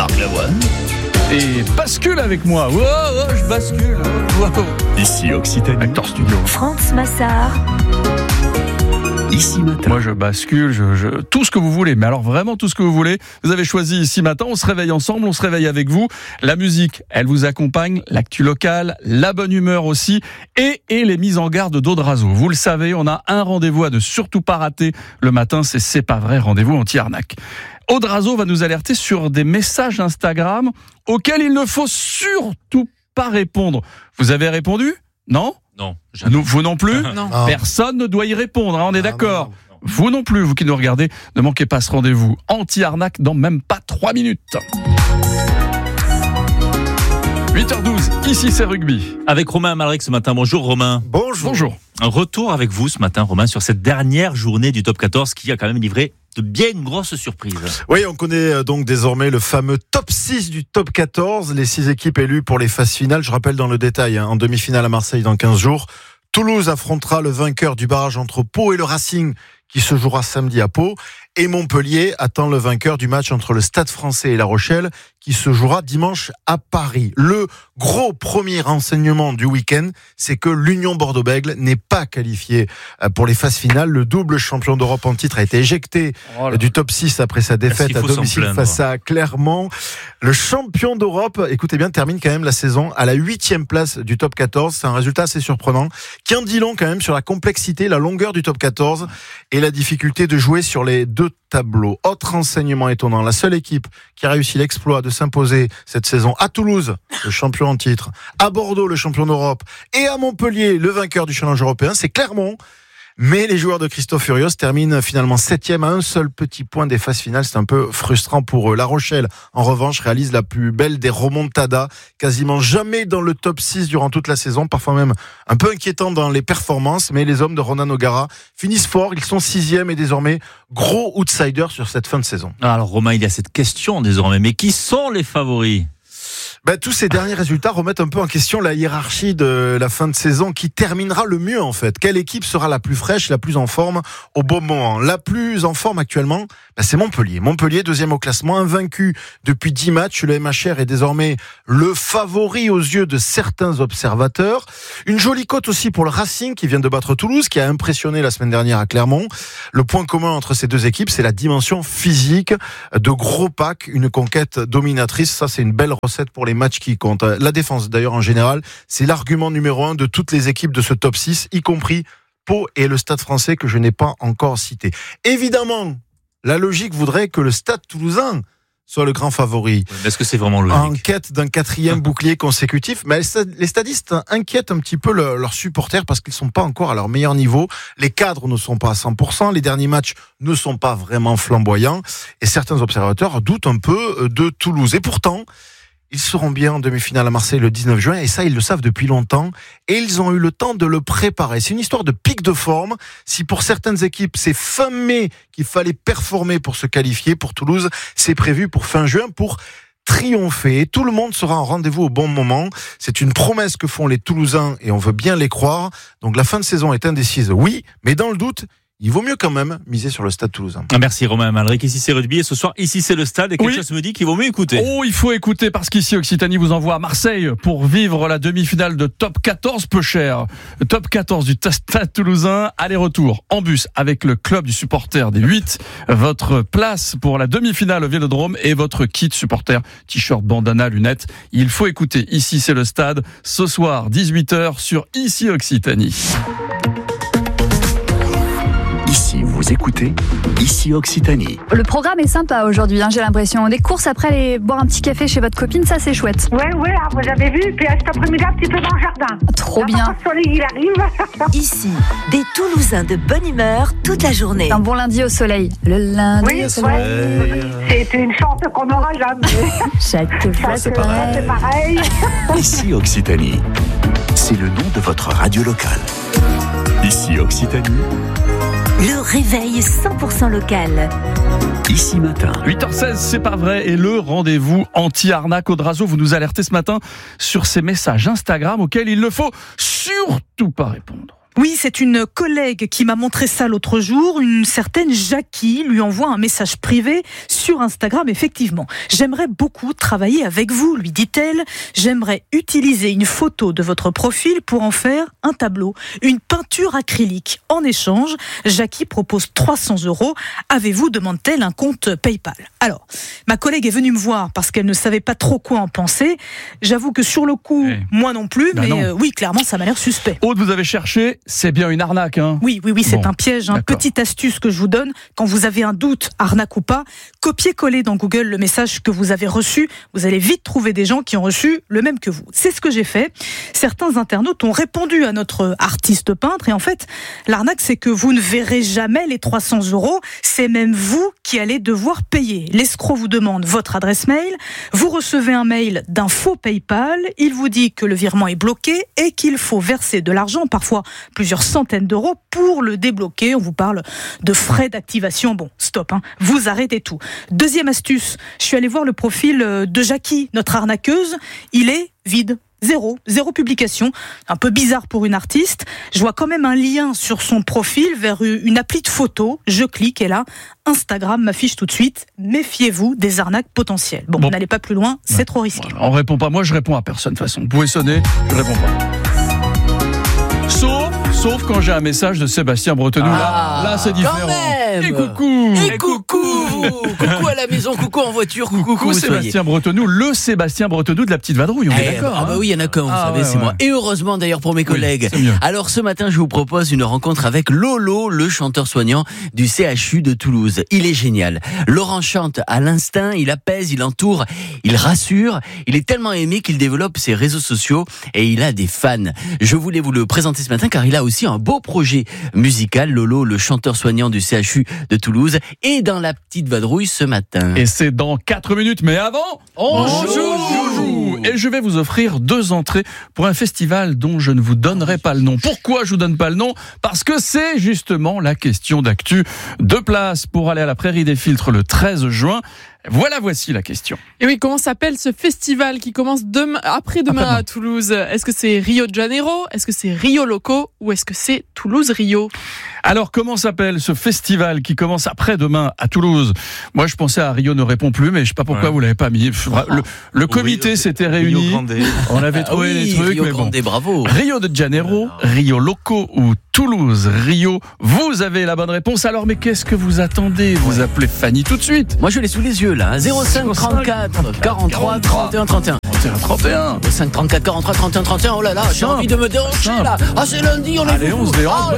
Marc Lavoine. Et bascule avec moi. Oh, je bascule. Oh. Ici Occitanie. Acteur studio. France Massard. Ici Matin. Moi je bascule, tout ce que vous voulez, mais alors vraiment tout ce que vous voulez. Vous avez choisi Ici Matin, on se réveille ensemble, on se réveille avec vous. La musique, elle vous accompagne, l'actu locale, la bonne humeur aussi, et les mises en garde d'Audrazo. Vous le savez, on a un rendez-vous à ne surtout pas rater le matin, c'est pas vrai, rendez-vous anti-arnaque. Audrazo va nous alerter sur des messages Instagram auxquels il ne faut surtout pas répondre. Vous avez répondu ? Non ? Non. Vous non plus ? Non. Personne ne doit y répondre, on est d'accord. Non. Vous non plus, vous qui nous regardez, ne manquez pas ce rendez-vous anti-arnaque dans même pas 3 minutes. 8h12, ici c'est Rugby. Avec Romain Amalric ce matin. Bonjour Romain. Bonjour. Un retour avec vous ce matin Romain sur cette dernière journée du Top 14 qui a quand même livré de bien grosses surprises. Oui, on connaît donc désormais le fameux top 6 du top 14, les 6 équipes élues pour les phases finales. Je rappelle dans le détail, en demi-finale à Marseille dans 15 jours. Toulouse affrontera le vainqueur du barrage entre Pau et le Racing qui se jouera samedi à Pau. Et Montpellier attend le vainqueur du match entre le Stade Français et La Rochelle qui se jouera dimanche à Paris. Le gros premier renseignement du week-end, c'est que l'Union Bordeaux-Bègles n'est pas qualifiée pour les phases finales. Le double champion d'Europe en titre a été éjecté du top 6 après sa défaite à domicile face à Clermont. Le champion d'Europe, écoutez bien, termine quand même la saison à la 8e place du top 14. C'est un résultat assez surprenant qui en dit long quand même sur la complexité, la longueur du top 14 et la difficulté de jouer sur les deux tableaux. Autre renseignement étonnant, la seule équipe qui a réussi l'exploit de s'imposer cette saison à Toulouse, le champion en titre, à Bordeaux, le champion d'Europe, et à Montpellier, le vainqueur du challenge européen, c'est Clermont. Mais les joueurs de Christophe Furios terminent finalement 7e à un seul petit point des phases finales. C'est un peu frustrant pour eux. La Rochelle, en revanche, réalise la plus belle des remontadas. Quasiment jamais dans le top 6 durant toute la saison. Parfois même un peu inquiétant dans les performances. Mais les hommes de Ronan O'Gara finissent fort. Ils sont 6e et désormais gros outsiders sur cette fin de saison. Alors Romain, il y a cette question désormais. Mais qui sont les favoris ? Tous ces derniers résultats remettent un peu en question la hiérarchie de la fin de saison. Qui terminera le mieux en fait ? Quelle équipe sera la plus fraîche, la plus en forme au bon moment ? La plus en forme actuellement, c'est Montpellier. Montpellier, 2e au classement, invaincu depuis 10 matchs. Le MHR est désormais le favori aux yeux de certains observateurs. Une jolie cote aussi pour le Racing qui vient de battre Toulouse, qui a impressionné la semaine dernière à Clermont. Le point commun entre ces deux équipes, c'est la dimension physique de gros packs, une conquête dominatrice. Ça, c'est une belle recette pour les matchs qui comptent. La défense, d'ailleurs, en général, c'est l'argument numéro 1 de toutes les équipes de ce top 6, y compris Pau et le Stade Français que je n'ai pas encore cité. Évidemment, la logique voudrait que le Stade Toulousain soit le grand favori. Est-ce que c'est vraiment logique ? En quête d'un 4e bouclier consécutif, mais les stadistes inquiètent un petit peu leurs supporters parce qu'ils ne sont pas encore à leur meilleur niveau. Les cadres ne sont pas à 100%, les derniers matchs ne sont pas vraiment flamboyants et certains observateurs doutent un peu de Toulouse. Et pourtant, ils seront bien en demi-finale à Marseille le 19 juin et ça, ils le savent depuis longtemps et ils ont eu le temps de le préparer. C'est une histoire de pic de forme. Si pour certaines équipes, c'est fin mai qu'il fallait performer pour se qualifier, pour Toulouse, c'est prévu pour fin juin pour triompher. Et tout le monde sera en rendez-vous au bon moment. C'est une promesse que font les Toulousains et on veut bien les croire. Donc la fin de saison est indécise, oui, mais dans le doute, il vaut mieux quand même miser sur le Stade Toulousain. Merci Romain Amalric. Ici c'est Rugby et ce soir, ici c'est le Stade. Et quelque chose me dit qu'il vaut mieux écouter. Il faut écouter parce qu'ici Occitanie vous envoie à Marseille pour vivre la demi-finale de Top 14 peu cher. Top 14 du Stade Toulousain, aller-retour en bus avec le club du supporter des 8. Votre place pour la demi-finale au Vélodrome et votre kit supporter, t-shirt, bandana, lunettes. Il faut écouter. Ici c'est le Stade. Ce soir, 18h sur Ici Occitanie. Ici, vous écoutez Ici Occitanie. Le programme est sympa aujourd'hui, j'ai l'impression. Des courses après aller boire un petit café chez votre copine, ça c'est chouette. Ouais, vous avez vu, puis cet après-midi, un petit peu dans le jardin. Trop bien. Le soleil, il arrive. Ici, des Toulousains de bonne humeur toute la journée. Un bon lundi au soleil. Le lundi au soleil. C'est une chance qu'on n'aura jamais. Chaque fois c'est pareil. Ici Occitanie. C'est le nom de votre radio locale. Ici Occitanie. Le réveil 100% local. Ici Matin. 8h16, c'est pas vrai. Et le rendez-vous anti-arnaque Audrazo, vous nous alertez ce matin sur ces messages Instagram auxquels il ne faut surtout pas répondre. Oui, c'est une collègue qui m'a montré ça l'autre jour. Une certaine Jackie lui envoie un message privé sur Instagram. Effectivement, j'aimerais beaucoup travailler avec vous, lui dit-elle. J'aimerais utiliser une photo de votre profil pour en faire un tableau, une peinture acrylique. En échange, Jackie propose 300 €. Avez-vous, demande-t-elle, un compte PayPal? Alors, ma collègue est venue me voir parce qu'elle ne savait pas trop quoi en penser. J'avoue que sur le coup, moi non plus, mais oui, clairement, ça m'a l'air suspect. Aude, vous avez cherché, c'est bien une arnaque, hein? Oui, c'est Bon, un piège. d'accord. Petite astuce que je vous donne, quand vous avez un doute, arnaque ou pas, copiez-coller dans Google le message que vous avez reçu. Vous allez vite trouver des gens qui ont reçu le même que vous. C'est ce que j'ai fait. Certains internautes ont répondu à notre artiste peintre et en fait, l'arnaque, c'est que vous ne verrez jamais les 300 €. C'est même vous qui allez devoir payer. L'escroc vous demande votre adresse mail. Vous recevez un mail d'un faux PayPal. Il vous dit que le virement est bloqué et qu'il faut verser de l'argent, parfois plusieurs centaines d'euros, pour le débloquer. On vous parle de frais d'activation. Bon, stop, vous arrêtez tout. Deuxième astuce, je suis allée voir le profil de Jackie, notre arnaqueuse. Il est vide. Zéro publication. Un peu bizarre pour une artiste. Je vois quand même un lien sur son profil vers une appli de photo. Je clique et là, Instagram m'affiche tout de suite. Méfiez-vous des arnaques potentielles. Bon, n'allez pas plus loin, c'est trop risqué. Voilà, on répond pas. Moi, je réponds à personne de toute façon. Vous pouvez sonner, je réponds pas. Sauf quand j'ai un message de Sébastien Bretenoux. Là, c'est différent. Quand même. Et coucou. Et coucou à la maison, coucou en voiture, coucou Sébastien Bretenoux, le Sébastien Bretenoux de la petite vadrouille, on est d'accord. Ah bah oui, il y en a qu'un, vous savez, c'est moi. Et heureusement d'ailleurs pour mes collègues. c'est mieux. Alors ce matin, je vous propose une rencontre avec Lolo, le chanteur soignant du CHU de Toulouse. Il est génial. Laurent chante à l'instinct, il apaise, il entoure, il rassure. Il est tellement aimé qu'il développe ses réseaux sociaux et il a des fans. Je voulais vous le présenter ce matin car il a aussi un beau projet musical. Lolo, le chanteur soignant du CHU de Toulouse, est dans la petite vadrouille ce matin. Et c'est dans 4 minutes, mais avant, on joue. Et je vais vous offrir 2 entrées pour un festival dont je ne vous donnerai pas le nom. Pourquoi je vous donne pas le nom? Parce que c'est justement la question d'actu. 2 places pour aller à la Prairie des Filtres le 13 juin. Voici la question. Et oui, comment s'appelle ce festival qui commence après-demain à Toulouse? Est-ce que c'est Rio de Janeiro? Est-ce que c'est Rio Loco? Ou est-ce que c'est Toulouse-Rio? Alors, comment s'appelle ce festival qui commence après-demain à Toulouse? Moi, je pensais à Rio ne répond plus, mais je sais pas pourquoi vous l'avez pas mis. Le comité s'était réuni. On avait trouvé les trucs, Rio mais bon. Grande, bravo. Rio de Janeiro, Rio Loco ou Toulouse, Rio. Vous avez la bonne réponse. Alors, mais qu'est-ce que vous attendez? Vous appelez Fanny tout de suite. Moi je l'ai sous les yeux là, 05 34 43 31 31. 31. 05 34 43 31 31. Oh là là, j'ai envie de me déhancher là. Ah c'est lundi, on est Allez, on se déhanche.